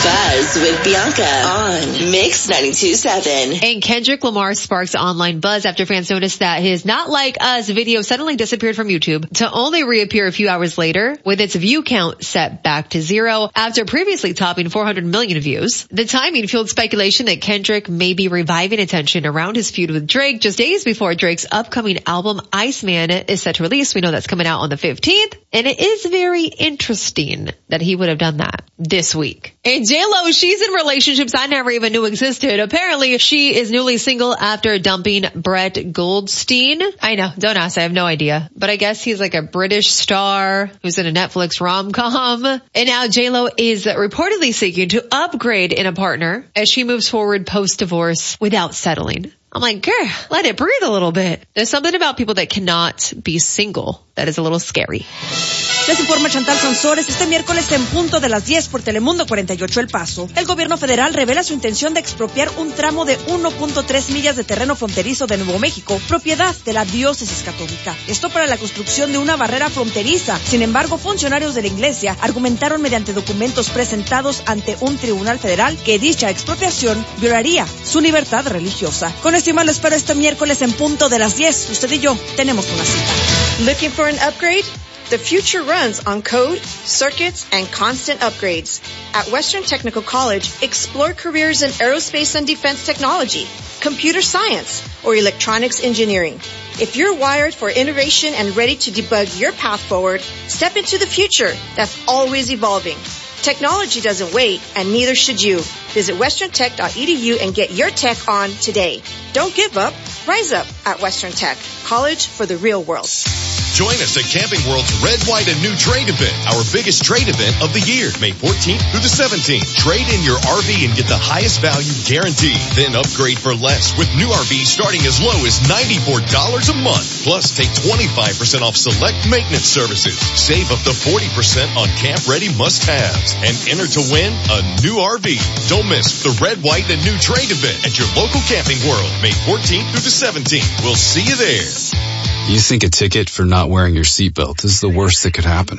Buzz with Bianca on Mix 92.7. And Kendrick Lamar sparks online buzz after fans noticed that his Not Like Us video suddenly disappeared from YouTube to only reappear a few hours later with its view count set back to 0 after previously topping 400 million views. The timing fueled speculation that Kendrick may be reviving attention around his feud with Drake just days before Drake's upcoming album Iceman is set to release. We know that's coming out on the 15th. And it is very interesting that he would have done that this week. And J-Lo, she's in relationships I never even knew existed. Apparently, she is newly single after dumping Brett Goldstein. I know, don't ask, I have no idea. But I guess he's like a British star who's in a Netflix rom-com. And now J-Lo is reportedly seeking to upgrade in a partner as she moves forward post-divorce without settling. I'm like, girl, let it breathe a little bit. There's something about people that cannot be single that is a little scary. Les informa Chantal Sansores. Este miércoles en punto de las 10 por Telemundo 48 El Paso, el gobierno federal revela su intención de expropiar un tramo de 1.3 millas de terreno fronterizo de Nuevo México, propiedad de la diócesis católica. Esto para la construcción de una barrera fronteriza. Sin embargo, funcionarios de la iglesia argumentaron mediante documentos presentados ante un tribunal federal que dicha expropiación violaría su libertad religiosa. Con esto y más, lo espero este miércoles en punto de las 10. Usted y yo tenemos una cita. Looking for an upgrade? The future runs on code, circuits, and constant upgrades. At Western Technical College, explore careers in aerospace and defense technology, computer science, or electronics engineering. If you're wired for innovation and ready to debug your path forward, step into the future that's always evolving. Technology doesn't wait, and neither should you. Visit westerntech.edu and get your tech on today. Don't give up. Rise up at Western Tech. College for the real world. Join us at Camping World's Red, White, and New Trade Event, our biggest trade event of the year, May 14th through the 17th. Trade in your RV and get the highest value guaranteed. Then upgrade for less with new RVs starting as low as $94 a month. Plus, take 25% off select maintenance services. Save up to 40% on camp-ready must-haves. And enter to win a new RV. Don't miss the Red, White, and New Trade Event at your local Camping World, May 14th through the 17th. We'll see you there. You think a ticket for not wearing your seatbelt is the worst that could happen.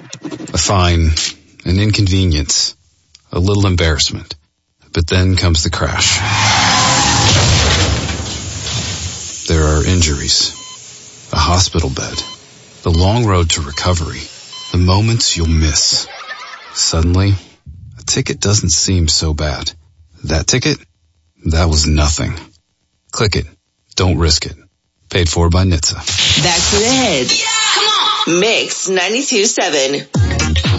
A fine, an inconvenience, a little embarrassment. But then comes the crash. There are injuries, a hospital bed, the long road to recovery, the moments you'll miss. Suddenly, a ticket doesn't seem so bad. That ticket? That was nothing. Click it. Don't risk it. Paid for by NHTSA. Back to the heads. Yeah, come on. Mix 92.7.